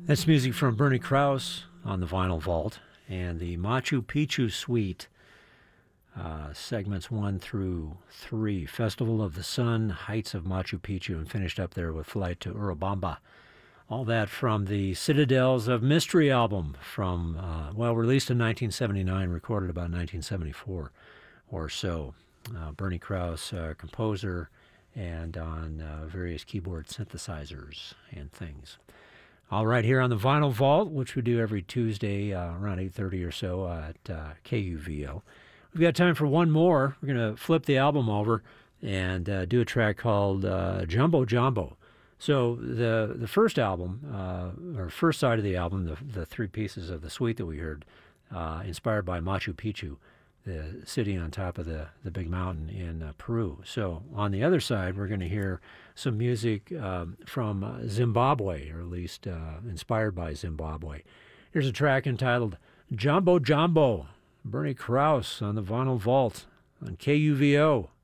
That's music from Bernie Krause on the Vinyl Vault and the Machu Picchu Suite, segments 1 through 3, Festival of the Sun, Heights of Machu Picchu, and finished up there with Flight to Urubamba. All that from the Citadels of Mystery album from, released in 1979, recorded about 1974 or so. Bernie Krause, composer, and on various keyboard synthesizers and things. All right, here on the Vinyl Vault, which we do every Tuesday around 8:30 or so at KUVO. We've got time for one more. We're going to flip the album over and do a track called Jumbo Jumbo. So the first album, or first side of the album, the three pieces of the suite that we heard, inspired by Machu Picchu, the city on top of the big mountain in Peru. So on the other side, we're going to hear some music from Zimbabwe, or at least inspired by Zimbabwe. Here's a track entitled Jumbo Jumbo, Bernie Krause on the Vinyl Vault on KUVO.